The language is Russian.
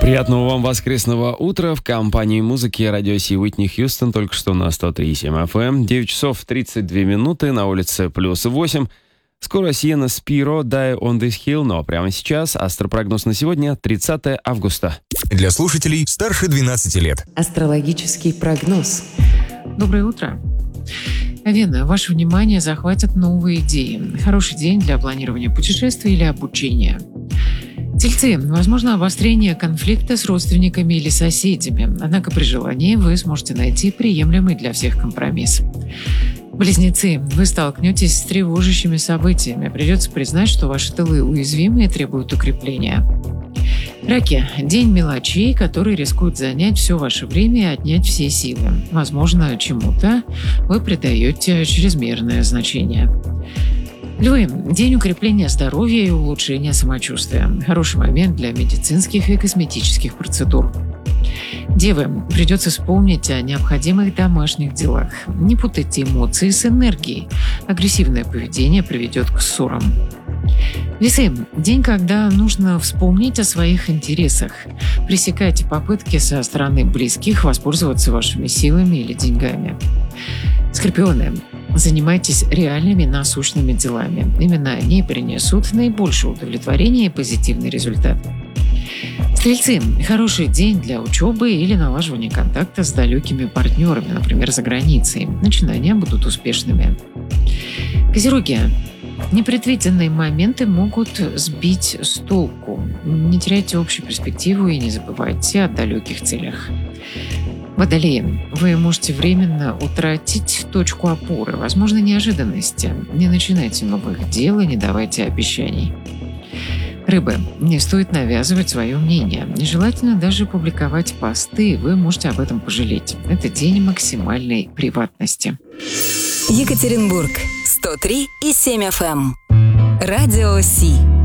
Приятного вам воскресного утра в компании музыки радио Си Уитни Хьюстон. Только что на 103.7 FM. 9 часов 32 минуты, на улице плюс 8. Скоро Сиена Спиро, Die on this hill, но прямо сейчас астропрогноз на сегодня, 30 августа. Для слушателей старше 12 лет. Астрологический прогноз. Доброе утро. Овен, ваше внимание захватят новые идеи. Хороший день для планирования путешествий или обучения. Тельцы, возможно обострение конфликта с родственниками или соседями, однако при желании вы сможете найти приемлемый для всех компромисс. Близнецы, вы столкнетесь с тревожащими событиями. Придется признать, что ваши тылы уязвимы и требуют укрепления. Раки, день мелочей, который рискует занять все ваше время и отнять все силы. Возможно, чему-то вы придаете чрезмерное значение. Львы, день укрепления здоровья и улучшения самочувствия. Хороший момент для медицинских и косметических процедур. Девы, придется вспомнить о необходимых домашних делах. Не путайте эмоции с энергией. Агрессивное поведение приведет к ссорам. Весы, день, когда нужно вспомнить о своих интересах. Пресекайте попытки со стороны близких воспользоваться вашими силами или деньгами. Скорпионы, занимайтесь реальными насущными делами. Именно они принесут наибольшее удовлетворение и позитивный результат. Стрельцы, хороший день для учебы или налаживания контакта с далекими партнерами, например, за границей. Начинания будут успешными. Козероги, непредвиденные моменты могут сбить с толку. Не теряйте общую перспективу и не забывайте о далеких целях. Водолеи, вы можете временно утратить точку опоры, возможно, неожиданности. Не начинайте новых дел и не давайте обещаний. Рыбы, не стоит навязывать свое мнение. Нежелательно даже публиковать посты, вы можете об этом пожалеть. Это день максимальной приватности. Екатеринбург, 103,7 FM. Радио Си.